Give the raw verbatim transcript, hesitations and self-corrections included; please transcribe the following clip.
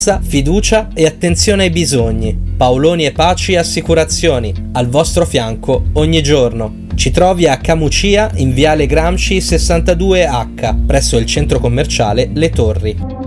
fiducia e attenzione ai bisogni. Paoloni e Paci Assicurazioni, al vostro fianco ogni giorno. Ci trovi a Camucia in Viale Gramsci sessantadue acca, presso il centro commerciale Le Torri.